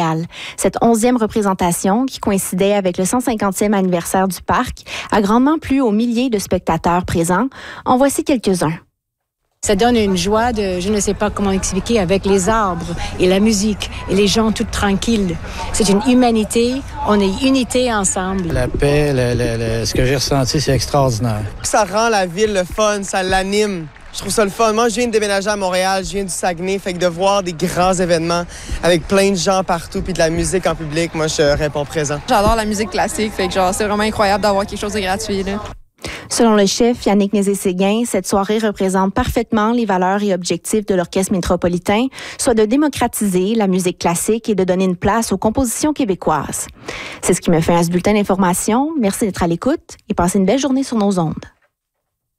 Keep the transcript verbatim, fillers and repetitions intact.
Montréal. Cette onzième représentation, qui coïncidait avec le cent cinquantième anniversaire du parc, a grandement plu aux milliers de spectateurs présents. En voici quelques-uns. Ça donne une joie de, je ne sais pas comment expliquer, avec les arbres et la musique et les gens tout tranquilles. C'est une humanité, on est unité ensemble. La paix, le, le, le, ce que j'ai ressenti, c'est extraordinaire. Ça rend la ville le fun, ça l'anime. Je trouve ça le fun. Moi, je viens de déménager à Montréal, je viens du Saguenay, fait que de voir des grands événements avec plein de gens partout puis de la musique en public, moi, je réponds présent. J'adore la musique classique, fait que genre, c'est vraiment incroyable d'avoir quelque chose de gratuit, là. Selon le chef Yannick Nézé-Séguin, cette soirée représente parfaitement les valeurs et objectifs de l'Orchestre métropolitain, soit de démocratiser la musique classique et de donner une place aux compositions québécoises. C'est ce qui me fait à ce bulletin d'information. Merci d'être à l'écoute et passez une belle journée sur nos ondes.